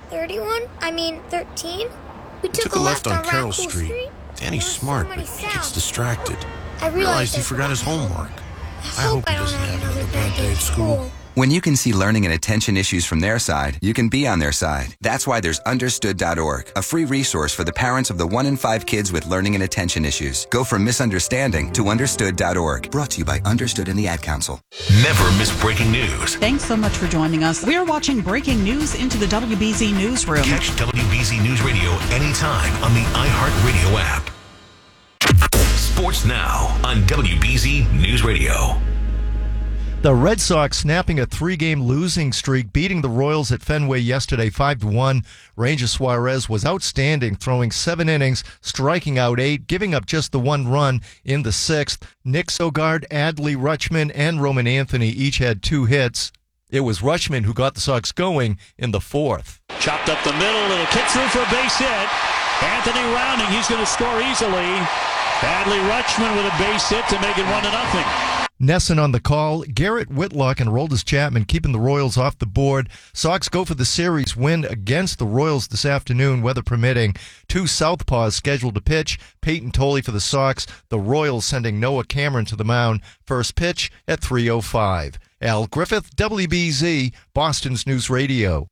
13? We took a left on Carroll Street. Danny's smart, but he gets distracted. I realized he forgot his homework. I hope he doesn't have another bad day at school. When you can see learning and attention issues from their side, you can be on their side. That's why there's Understood.org, a free resource for the parents of the 1 in 5 kids with learning and attention issues. Go from misunderstanding to Understood.org. Brought to you by Understood and the Ad Council. Never miss breaking news. Thanks so much for joining us. We are watching breaking news into the WBZ Newsroom. Catch WBZ News Radio anytime on the iHeartRadio app. Sports Now on WBZ News Radio. The Red Sox snapping a 3-game losing streak, beating the Royals at Fenway yesterday 5-1. Ranger Suarez was outstanding, throwing 7 innings, striking out 8, giving up just the 1 run in the 6th. Nick Sogard, Adley Rutschman, and Roman Anthony each had 2 hits. It was Rutschman who got the Sox going in the 4th. Chopped up the middle, and it'll kick through for a base hit. Anthony rounding, he's going to score easily. Adley Rutschman with a base hit to make it 1-0. Nesson on the call, Garrett Whitlock and Aroldis Chapman keeping the Royals off the board. Sox go for the series win against the Royals this afternoon, weather permitting. 2 southpaws scheduled to pitch. Peyton Tolley for the Sox. The Royals sending Noah Cameron to the mound. First pitch at 3:05. Al Griffith, WBZ, Boston's News Radio.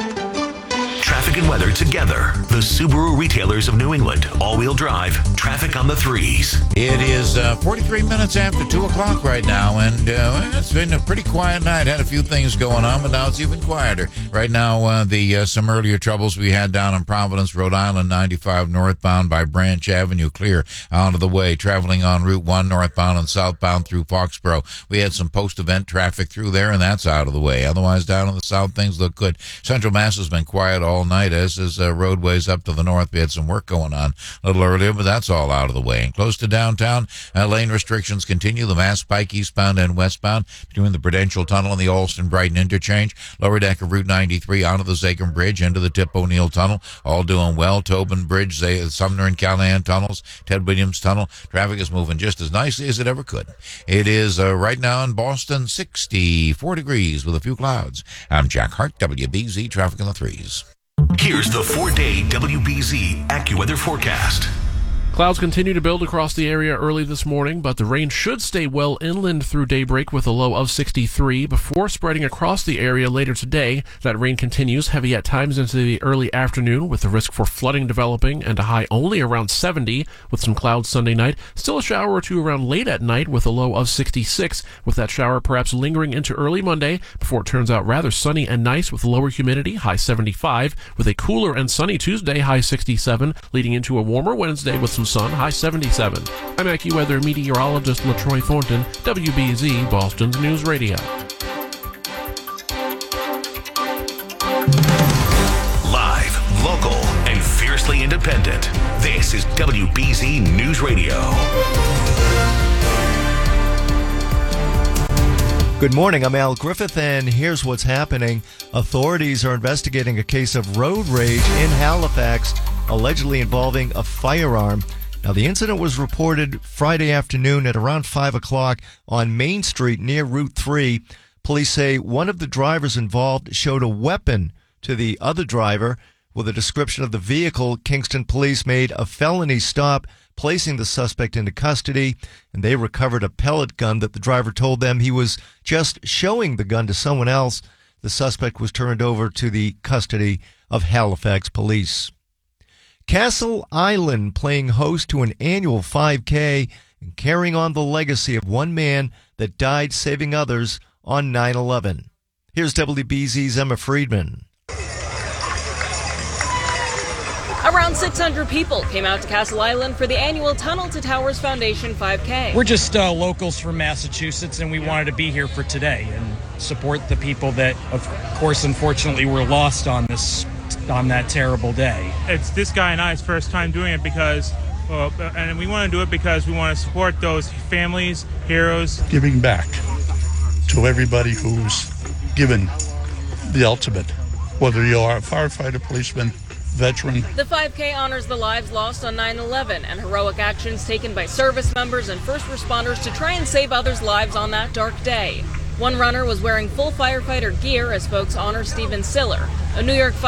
Traffic and weather together. The Subaru retailers of New England. All-wheel drive. Traffic on the 3s. It is 43 minutes after 2 o'clock right now, and it's been a pretty quiet night. Had a few things going on, but now it's even quieter. Right now, some earlier troubles we had down in Providence, Rhode Island, 95 northbound by Branch Avenue, clear out of the way. Traveling on Route 1 northbound and southbound through Foxborough. We had some post-event traffic through there, and that's out of the way. Otherwise, down in the south, things look good. Central Mass has been quiet all night, as is roadways up to the north. We had some work going on a little earlier, but that's all out of the way. And close to downtown, lane restrictions continue. The Mass Pike eastbound and westbound between the Prudential Tunnel and the Alston-Brighton interchange. Lower deck of Route 93 onto the Zachem Bridge into the Tip O'Neill Tunnel. All doing well. Tobin Bridge, Sumner and Callahan Tunnels, Ted Williams Tunnel. Traffic is moving just as nicely as it ever could. It is right now in Boston, 64 degrees with a few clouds. I'm Jack Hart, WBZ Traffic on the 3s. Here's the 4-day WBZ AccuWeather forecast. Clouds continue to build across the area early this morning, but the rain should stay well inland through daybreak with a low of 63 before spreading across the area later today. That rain continues heavy at times into the early afternoon with the risk for flooding developing and a high only around 70 with some clouds Sunday night. Still a shower or two around late at night with a low of 66 with that shower perhaps lingering into early Monday before it turns out rather sunny and nice with lower humidity, high 75 with a cooler and sunny Tuesday, high 67 leading into a warmer Wednesday with some sun, high 77. I'm AccuWeather meteorologist LaTroy Thornton, WBZ, Boston's News Radio. Live, local, and fiercely independent. This is WBZ News Radio. Good morning, I'm Al Griffith, and here's what's happening. Authorities are investigating a case of road rage in Halifax, allegedly involving a firearm. Now, the incident was reported Friday afternoon at around 5 o'clock on Main Street near Route 3. Police say one of the drivers involved showed a weapon to the other driver. With a description of the vehicle, Kingston police made a felony stop, placing the suspect into custody, and they recovered a pellet gun that the driver told them he was just showing the gun to someone else. The suspect was turned over to the custody of Halifax police. Castle Island playing host to an annual 5K and carrying on the legacy of one man that died saving others on 9/11. Here's WBZ's Emma Friedman. Around 600 people came out to Castle Island for the annual Tunnel to Towers Foundation 5K. We're just locals from Massachusetts, and we wanted to be here for today and support the people that, of course, unfortunately were lost on that terrible day. It's this guy and I's first time doing it because, and we want to do it because we want to support those families, heroes. Giving back to everybody who's given the ultimate, whether you are a firefighter, policeman, veteran. The 5K honors the lives lost on 9/11 and heroic actions taken by service members and first responders to try and save others' lives on that dark day. One runner was wearing full firefighter gear as folks honor Stephen Siller, a New York